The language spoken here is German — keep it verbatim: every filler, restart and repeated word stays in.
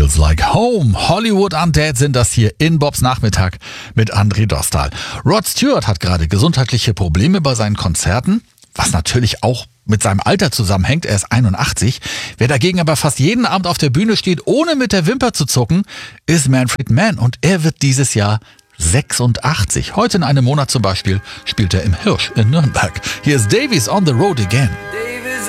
Feels Like Home. Hollywood Undead sind das hier in Bobs Nachmittag mit André Dostal. Rod Stewart hat gerade gesundheitliche Probleme bei seinen Konzerten, was natürlich auch mit seinem Alter zusammenhängt. Er ist einundachtzig. Wer dagegen aber fast jeden Abend auf der Bühne steht, ohne mit der Wimper zu zucken, ist Manfred Mann. Und er wird dieses Jahr sechsundachtzig. Heute in einem Monat zum Beispiel spielt er im Hirsch in Nürnberg. Hier ist Davies on the Road Again.